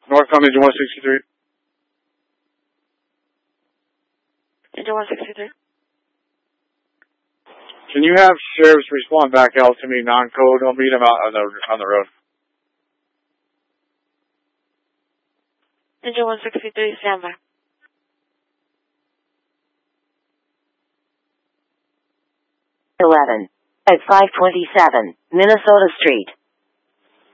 Northbound engine 163. Engine 163. Can you have sheriffs respond back out to me non-code? I'll meet them out on the road. Engine 163, standby. 11 at 527 Minnesota Street.